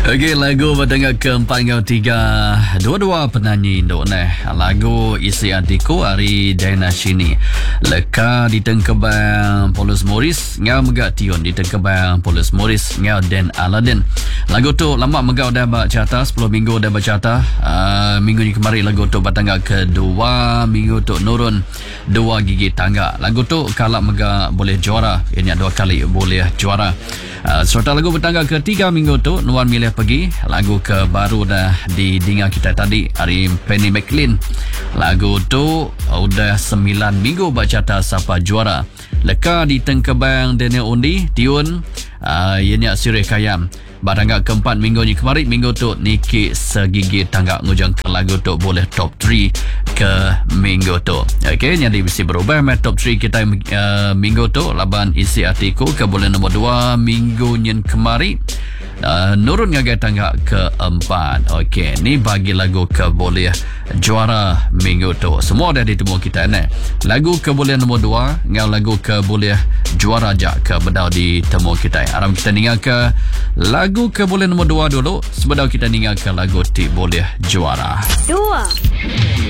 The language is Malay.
Okey, lagu bertengah keempat dengan tiga. Dua-dua penyanyi Indok lagu isi hatiku hari Dana Shini. Leka di tengkebang Paulus Morris ngau megak Tion di tengkebang Paulus Morris ngau Dan Aladdin. Lagu tu lama megak dah bercarta 10 minggu dah bercarta. Minggu ni kemarin lagu tu bertengah kedua, minggu tu nurun 2 gigi tangga. Lagu tu kalau megak boleh juara. Ini 2 kali boleh juara. Serta lagu bertangga ketiga minggu tu Nuan milih pergi lagu ke baru dah didengar kita tadi hari Penny McLean. Lagu tu udah 9 minggu bercarta siapa juara. Leka di tengkebang Daniel Undi Tiun ini Sirih Kayam. Barangga keempat minggu ni kemarin, minggu tu Niki segigi tangga ngujang ke lagu tu boleh top 3 ke minggu tu. Okey, jadi mesti berubah top 3 kita minggu tu laban isi hatiku ke boleh nombor 2 minggu nyen kemarin. Nurun ngagai tangga keempat. Okey, ni bagi lagu ke boleh juara minggu tu. Semua dah ditemu kita ni. Lagu ke boleh nombor 2 ngau lagu ke boleh juara jak ke bedau ditemu kita. Aram kita dengar ke lagu ke boleh nombor 2 dulu sebelum kita dengar ke lagu ti boleh juara 2.